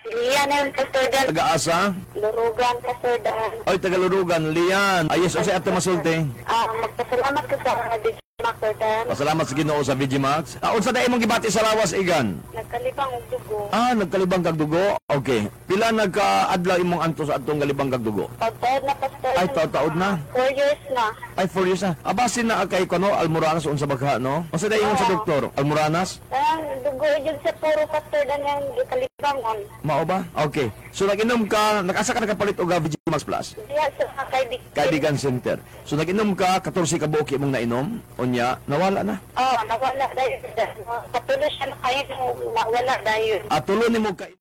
Lian na yung Pastor Dan. Taga-asa? Lurugan, Pastor Dan. Ay, taga-Lurugan. Lian. Ayos, o si Ate Masulti. Magpasalamat ko sa DJ Pastor Dan. Pasalamat sa Ginoo sa VGMax. Unsa na imong gibati sa lawas, Igan? Nagkalipang og dugo. Nagkalibang kag dugo? Okay. Pila nagka-adlaw imong anto sa atong galibang kag dugo? Pagtaod na Pastor Ay, Dan. taod na. 4 years na. Ay, 4 years na. Abasin na kay kono Almoranas unsa bagha, no? Unsa na ingon sa doktor? Almoranas? Dugo yun sa puro Pastor Dan yung ikalibangon. Mao ba? Okay. So nag-inom ka, nag-asa ka nakapalit og VGMax Plus? Diya sa Kaibigan Center. So nag-inom ka 14 ka buok imong nainom, unya nawala na. nawala dahil. Patuloy siya na kayo nawala dahil. At tulo nimo ka